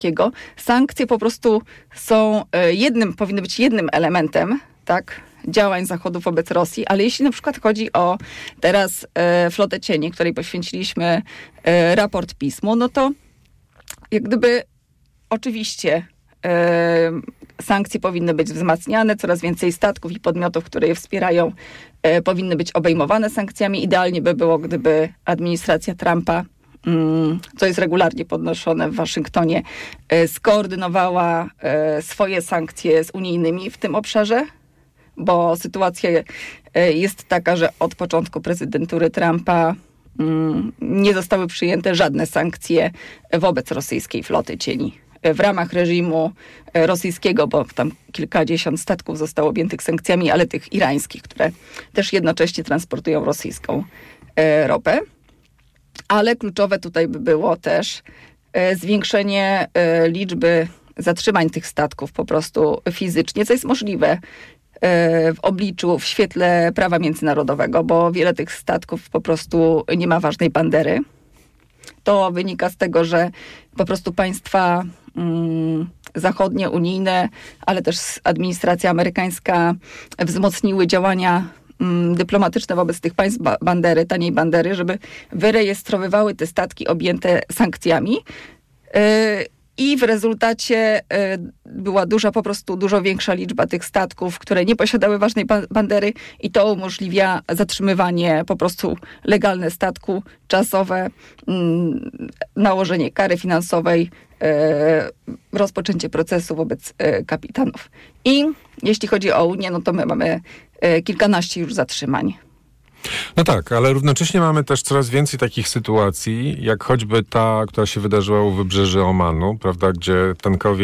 Sankcje po prostu powinny być jednym elementem, tak, działań Zachodu wobec Rosji, ale jeśli na przykład chodzi o teraz flotę cieni, której poświęciliśmy raport pismu, no to jak gdyby oczywiście sankcje powinny być wzmacniane, coraz więcej statków i podmiotów, które je wspierają, powinny być obejmowane sankcjami. Idealnie by było, gdyby administracja Trumpa, co jest regularnie podnoszone w Waszyngtonie, skoordynowała swoje sankcje z unijnymi w tym obszarze, bo sytuacja jest taka, że od początku prezydentury Trumpa nie zostały przyjęte żadne sankcje wobec rosyjskiej floty cieni. W ramach reżimu rosyjskiego, bo tam kilkadziesiąt statków zostało objętych sankcjami, ale tych irańskich, które też jednocześnie transportują rosyjską ropę. Ale kluczowe tutaj by było też zwiększenie liczby zatrzymań tych statków po prostu fizycznie, co jest możliwe w świetle prawa międzynarodowego, bo wiele tych statków po prostu nie ma ważnej bandery. To wynika z tego, że po prostu państwa zachodnie, unijne, ale też administracja amerykańska wzmocniły działania dyplomatyczne wobec tych państw taniej bandery, żeby wyrejestrowywały te statki objęte sankcjami. I w rezultacie była dużo większa liczba tych statków, które nie posiadały ważnej bandery i to umożliwia zatrzymywanie po prostu legalne statku, czasowe, nałożenie kary finansowej, rozpoczęcie procesu wobec kapitanów. I jeśli chodzi o Unię, no to my mamy kilkanaście już zatrzymań. No tak, ale równocześnie mamy też coraz więcej takich sytuacji, jak choćby ta, która się wydarzyła u wybrzeży Omanu, prawda, gdzie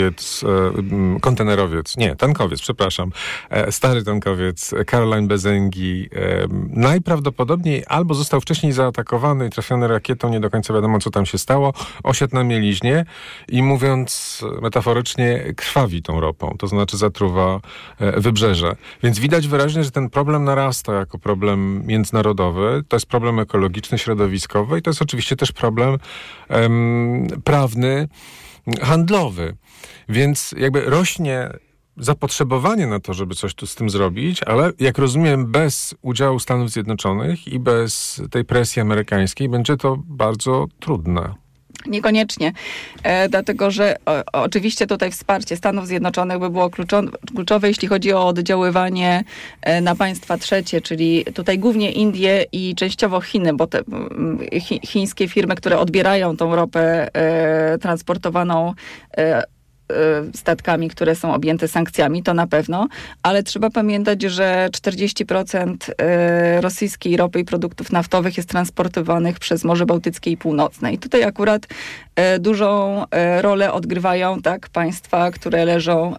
stary tankowiec Caroline Bezengi najprawdopodobniej albo został wcześniej zaatakowany i trafiony rakietą, nie do końca wiadomo, co tam się stało, osiadł na mieliźnie i mówiąc metaforycznie, krwawi tą ropą, to znaczy zatruwa wybrzeże. Więc widać wyraźnie, że ten problem narasta jako problem międzynarodowy, to jest problem ekologiczny, środowiskowy i to jest oczywiście też problem prawny, handlowy. Więc jakby rośnie zapotrzebowanie na to, żeby coś tu z tym zrobić, ale jak rozumiem, bez udziału Stanów Zjednoczonych i bez tej presji amerykańskiej będzie to bardzo trudne. Niekoniecznie, dlatego że oczywiście tutaj wsparcie Stanów Zjednoczonych by było kluczowe, jeśli chodzi o oddziaływanie na państwa trzecie, czyli tutaj głównie Indie i częściowo Chiny, bo te chińskie firmy, które odbierają tą ropę transportowaną statkami, które są objęte sankcjami, to na pewno, ale trzeba pamiętać, że 40% rosyjskiej ropy i produktów naftowych jest transportowanych przez Morze Bałtyckie i Północne. I tutaj akurat dużą rolę odgrywają państwa, które leżą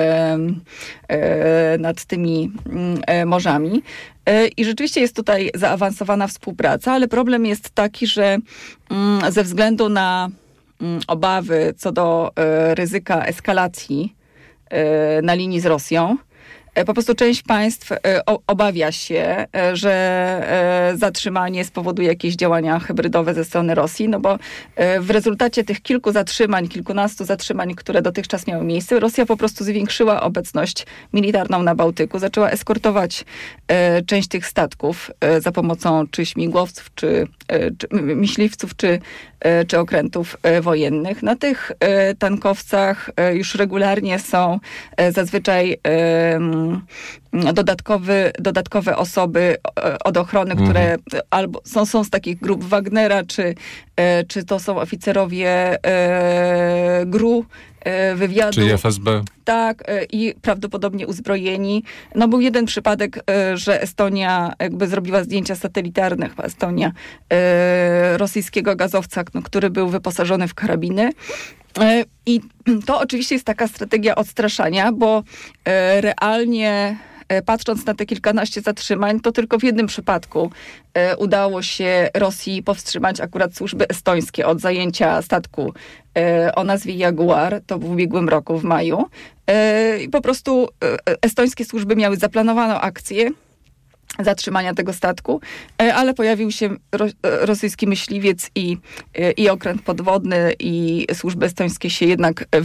nad tymi morzami. I rzeczywiście jest tutaj zaawansowana współpraca, ale problem jest taki, że ze względu na obawy co do ryzyka eskalacji na linii z Rosją, po prostu część państw obawia się, że zatrzymanie spowoduje jakieś działania hybrydowe ze strony Rosji, no bo w rezultacie tych kilkunastu zatrzymań, które dotychczas miały miejsce, Rosja po prostu zwiększyła obecność militarną na Bałtyku, zaczęła eskortować część tych statków za pomocą czy śmigłowców, czy myśliwców, czy okrętów wojennych. Na tych tankowcach już regularnie są zazwyczaj dodatkowe osoby od ochrony, które albo są z takich grup Wagnera, czy to są oficerowie GRU, wywiadu. Czyli FSB. Tak, i prawdopodobnie uzbrojeni. No był jeden przypadek, że Estonia jakby zrobiła zdjęcia satelitarne, chyba Estonia, rosyjskiego gazowca, który był wyposażony w karabiny. I to oczywiście jest taka strategia odstraszania, bo realnie patrząc na te kilkanaście zatrzymań, to tylko w jednym przypadku udało się Rosji powstrzymać akurat służby estońskie od zajęcia statku o nazwie Jaguar, to w ubiegłym roku, w maju. I po prostu estońskie służby miały zaplanowaną akcję, zatrzymania tego statku, ale pojawił się rosyjski myśliwiec i okręt podwodny i służby estońskie się jednak